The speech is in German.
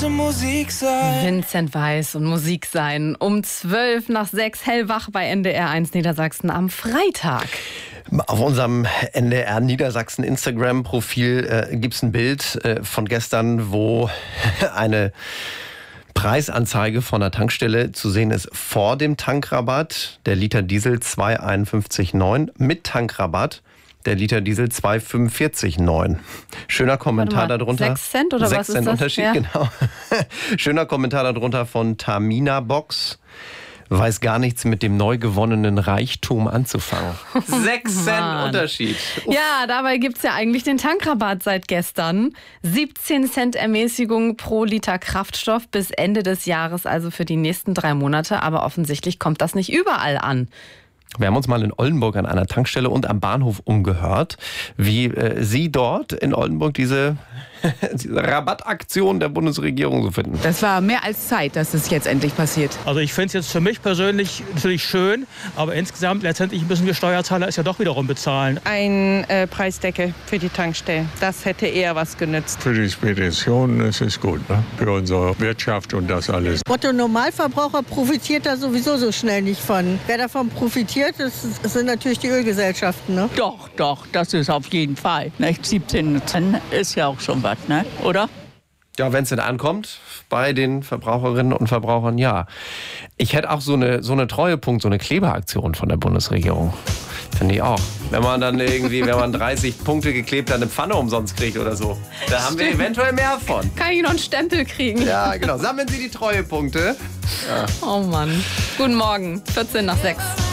Musik sein. Vincent Weiss und Musik sein. Um 5:12 hellwach bei NDR 1 Niedersachsen am Freitag. Auf unserem NDR Niedersachsen Instagram-Profil gibt es ein Bild von gestern, wo eine Preisanzeige von der Tankstelle zu sehen ist vor dem Tankrabatt. Der Liter Diesel 2,51,9 mit Tankrabatt. Der Liter Diesel 2,45,9. Schöner Kommentar darunter. 6 Cent oder 6 was ist Cent das? Unterschied, Ja. genau. Schöner Kommentar darunter von Tamina Box. Weiß gar nichts mit dem neu gewonnenen Reichtum anzufangen. 6 Cent Unterschied. Uff. Ja, dabei gibt's ja eigentlich den Tankrabatt seit gestern. 17 Cent Ermäßigung pro Liter Kraftstoff bis Ende des Jahres, also für die nächsten 3 Monate. Aber offensichtlich kommt das nicht überall an. Wir haben uns mal in Oldenburg an einer Tankstelle und am Bahnhof umgehört, wie Sie dort in Oldenburg diese Rabattaktion der Bundesregierung so finden. Das war mehr als Zeit, dass es jetzt endlich passiert. Also ich finde es jetzt für mich persönlich natürlich schön, aber insgesamt letztendlich müssen wir Steuerzahler es ja doch wiederum bezahlen. Ein Preisdeckel für die Tankstellen, das hätte eher was genützt. Für die Spedition ist es gut, ne? Für unsere Wirtschaft und das alles. Otto Normalverbraucher profitiert da sowieso so schnell nicht von. Wer davon profitiert, das sind natürlich die Ölgesellschaften. Ne? Doch, das ist auf jeden Fall. 17 Cent ist ja auch schon was, ne? Oder? Ja, wenn es denn ankommt, bei den Verbraucherinnen und Verbrauchern, ja. Ich hätte auch so eine Treuepunkt, so eine Kleberaktion von der Bundesregierung. Finde ich auch. Wenn man dann irgendwie, wenn man 30 Punkte geklebt eine Pfanne umsonst kriegt oder so, da haben wir eventuell mehr von. Kann ich noch einen Stempel kriegen? Ja, genau. Sammeln Sie die Treuepunkte. Ja. Oh Mann. Guten Morgen, 14:06.